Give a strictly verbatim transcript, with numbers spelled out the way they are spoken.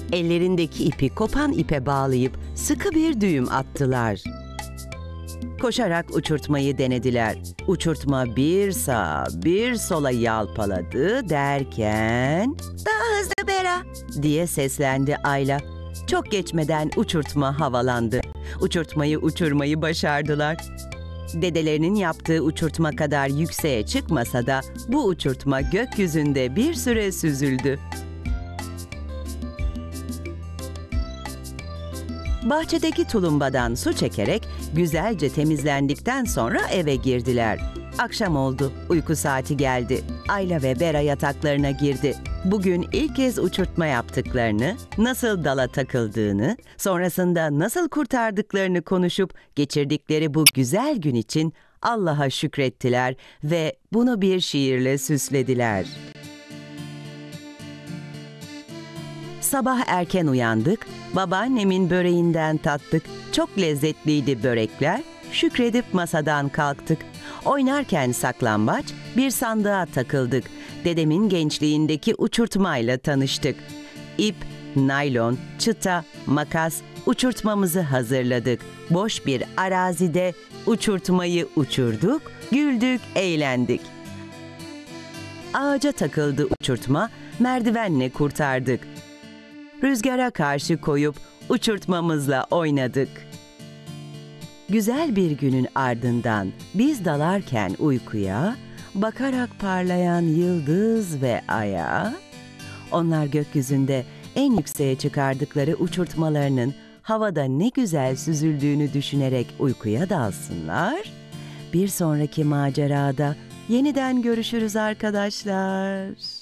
Ellerindeki ipi kopan ipe bağlayıp sıkı bir düğüm attılar. Koşarak uçurtmayı denediler. Uçurtma bir sağa bir sola yalpaladı derken Daha hızlı Bera. diye seslendi Ayla. Çok geçmeden uçurtma havalandı. Uçurtmayı uçurmayı başardılar. Dedelerinin yaptığı uçurtma kadar yükseğe çıkmasa da bu uçurtma gökyüzünde bir süre süzüldü. Bahçedeki tulumbadan su çekerek güzelce temizlendikten sonra eve girdiler. Akşam oldu, uyku saati geldi. Ayla ve Bera yataklarına girdi. Bugün ilk kez uçurtma yaptıklarını, nasıl dala takıldığını, sonrasında nasıl kurtardıklarını konuşup geçirdikleri bu güzel gün için Allah'a şükrettiler ve bunu bir şiirle süslediler. Sabah erken uyandık, babaannemin böreğinden tattık. Çok lezzetliydi börekler, şükredip masadan kalktık. Oynarken saklambaç, bir sandığa takıldık. Dedemin gençliğindeki uçurtmayla tanıştık. İp, naylon, çıta, makas, uçurtmamızı hazırladık. Boş bir arazide uçurtmayı uçurduk, güldük, eğlendik. Ağaca takıldı uçurtma, merdivenle kurtardık. Rüzgara karşı koyup uçurtmamızla oynadık. Güzel bir günün ardından biz dalarken uykuya, bakarak parlayan yıldız ve aya, onlar gökyüzünde en yükseğe çıkardıkları uçurtmalarının havada ne güzel süzüldüğünü düşünerek uykuya dalsınlar. Bir sonraki macerada yeniden görüşürüz arkadaşlar.